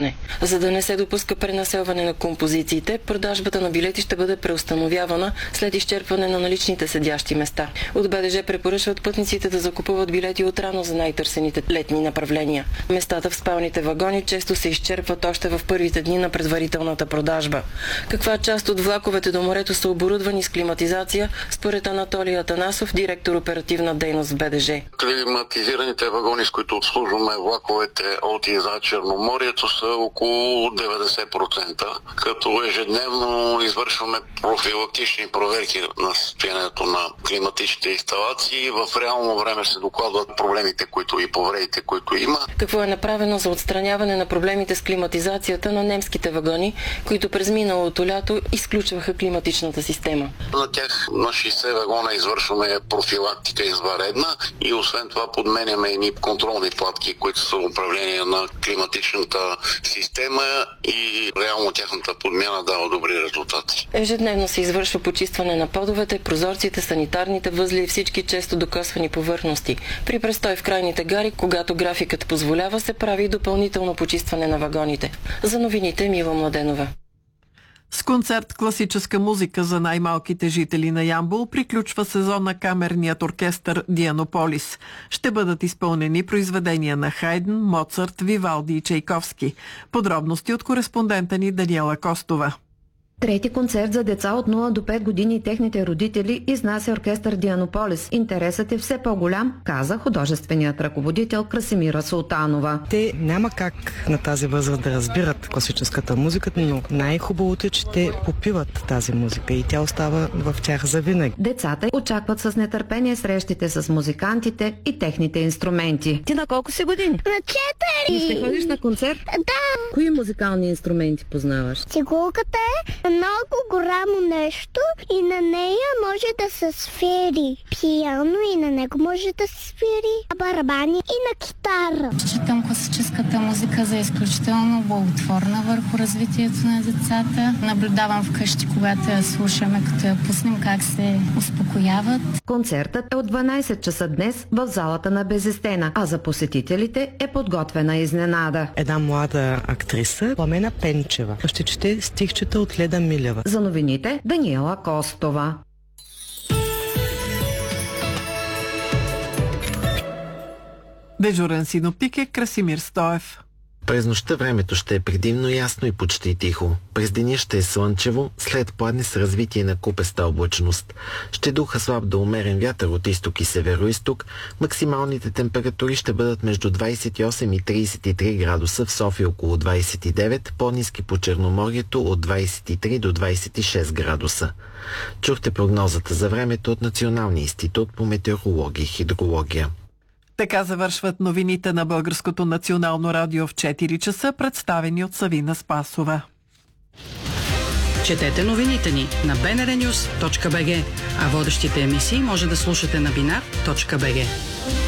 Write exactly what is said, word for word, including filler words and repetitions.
изчерпване. За да не се допуска пренаселване на композициите, продажбата на билети ще бъде преустановявана след изчерпване на наличните седящи места. От БДЖ препоръчват пътниците да закупуват билети отрано за най-търсените летни направления. Местата в спалните вагони често се изчерпват още в първите дни на предварителната продажба. Каква част от влаковете до морето са оборудвани с климатизация, според Анатолий Атанасов, директор оперативна дейност в БДЖ. Климатизираните вагони, с които обслужваме влаковете от и за Черноморието, са около деветдесет процента, като ежедневно извършваме профилактични проверки на състоянието на климатичните инсталации. В реално време се докладват проблемите, които и повредите, които има. Какво е направено за отстраняване на проблемите с климатизацията на немските вагони, които през миналото лято изключваха климатичната система? На тях на шейсет вагона извършваме профилактика извънредна и освен това подменяме едни контролни платки, които са управление на климатичната система и реално тяхната подмяна дава добри резултати. Ежедневно се извършва почистване на подовете, прозорците, санитарните възли и всички често докосвани повърхности. При престой в крайните гари, когато графикът позволява, се прави и допълнително почистване на вагоните. За новините Мила Младенова. С концерт класическа музика за най-малките жители на Ямбол приключва сезон на камерният оркестър Дианополис. Ще бъдат изпълнени произведения на Хайден, Моцарт, Вивалди и Чайковски. Подробности от кореспондента ни Даниела Костова. Трети концерт за деца от нула до пет години и техните родители изнася оркестър Дианополис. Интересът е все по-голям, каза художественият ръководител Красимира Султанова. Те няма как на тази възраст да разбират класическата музика, но най-хубавото е, че те попиват тази музика и тя остава в тях завинаги. Децата очакват с нетърпение срещите с музикантите и техните инструменти. Ти на колко си години? На четири! И ще ходиш на концерт? Да! Кои музикални инструменти познаваш? Цигулката е много голямо нещо и на нея може да се свири пиано и на него може да се свири барабани и на китара. Считам класическата музика за изключително благотворна върху развитието на децата. Наблюдавам вкъщи, когато я слушаме, като я пуснем, как се успокояват. Концертът е от дванайсет часа днес в залата на Безестена, а за посетителите е подготвена изненада. Една млада актриса, Пламена Пенчева, ще чете стихчета от Леда Милева. За новините Даниела Костова. Дежурен синоптик е Красимир Стоев. През нощта времето ще е предимно ясно и почти тихо. През деня ще е слънчево, след пладне с развитие на купеста облачност. Ще духа слаб до умерен вятър от изток и североизток. Максималните температури ще бъдат между двайсет и осем и трийсет и три градуса, в София около двайсет и девет, по-ниски по Черноморието от двайсет и три до двайсет и шест градуса. Чухте прогнозата за времето от Националния институт по метеорология и хидрология. Така завършват новините на Българското национално радио в четири часа, представени от Савина Спасова. Четете новините ни на би ен ар нюз точка би джи, а водещите емисии може да слушате на бинар точка би джи.